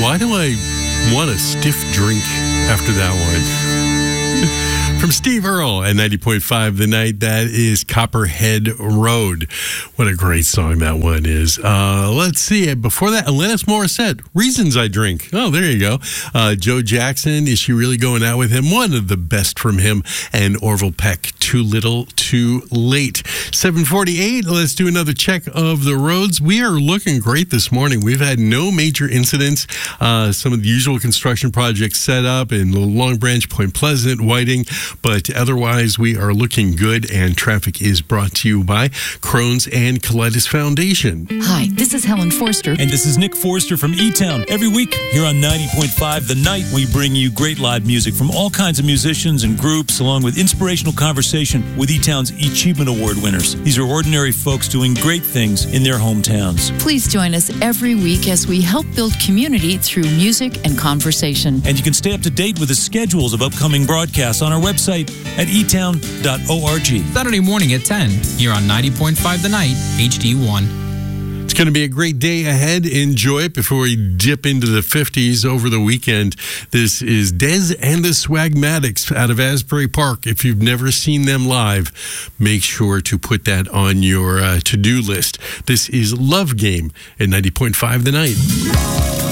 why do I want a stiff drink after that one? From Steve Earle at 90.5 The Night, that is Copperhead Road. What a great song that one is. Let's see. Before that, Alanis Morissette, Reasons I Drink. Oh, there you go. Joe Jackson, Is She Really Going Out With Him? One of the best from him. And Orville Peck, Too Little, Too Late. 7:48, let's do another check of the roads. We are looking great this morning. We've had no major incidents. Some of the usual construction projects set up in Long Branch, Point Pleasant, Whiting. But otherwise, we are looking good, and traffic is brought to you by Crohn's and Colitis Foundation. Hi, this is Helen Forster. And this is Nick Forster from E-Town. Every week here on 90.5 The Night, we bring you great live music from all kinds of musicians and groups, along with inspirational conversation with E-Town's Achievement Award winners. These are ordinary folks doing great things in their hometowns. Please join us every week as we help build community through music and conversation. And you can stay up to date with the schedules of upcoming broadcasts on our website at etown.org. Saturday morning at 10 here on 90.5 The Night, HD1. It's going to be a great day ahead. Enjoy it before we dip into the 50s over the weekend. This is Dez and the Swagmatics out of Asbury Park. If you've never seen them live, make sure to put that on your to-do list. This is Love Game at 90.5 The Night.